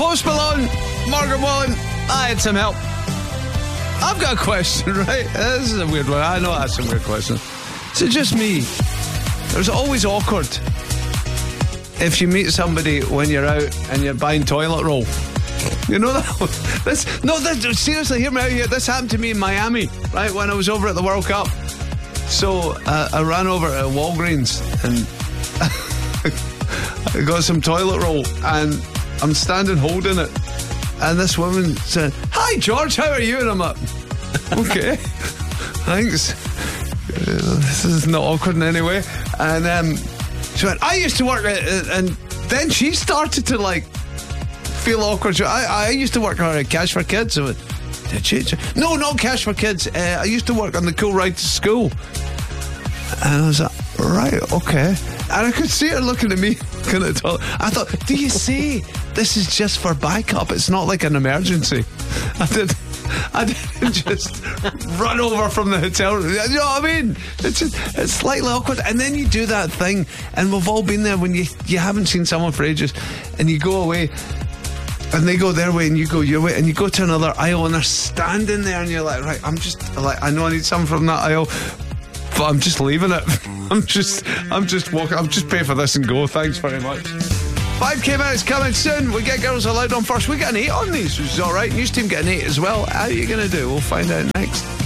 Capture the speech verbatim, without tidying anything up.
Post Malone, Morgan Wallen. I had some help. I've got a question, right? This is a weird one. I know that's a weird question. Is it just me? There's always awkward if you meet somebody when you're out and you're buying toilet roll. You know that? This, no, this, seriously, hear me out here. This happened to me in Miami, right, when I was over at the World Cup. So uh, I ran over to Walgreens and I got some toilet roll and I'm standing holding it. And this woman said, "Hi, George, how are you?" And I'm like, "Okay, thanks. Uh, this is not awkward in any way." And um, she went, "I used to work at," and then she started to like feel awkward. She, I, I used to work at Cash for Kids. I went, "Did she?" "No, not Cash for Kids. Uh, I used to work on the Cool Ride to School." And I was like, "Right, okay." And I could see her looking at me kind of tall. I thought, do you see, this is just for backup? It's not like an emergency. I did I didn't just run over from the hotel room. You know what I mean? It's just, it's slightly awkward. And then you do that thing, and we've all been there when you, you haven't seen someone for ages, and you go away and they go their way and you go your way, and you go to another aisle and they're standing there and you're like, right, I'm just like, I know I need something from that aisle, but I'm just leaving it. I'm just I'm just walking. I'll just pay for this and go. Thanks very much. five K minutes coming soon. We get Girls Aloud on first. We get an eight on these, which is alright. News team get an eight as well. How are you going to do? We'll find out next.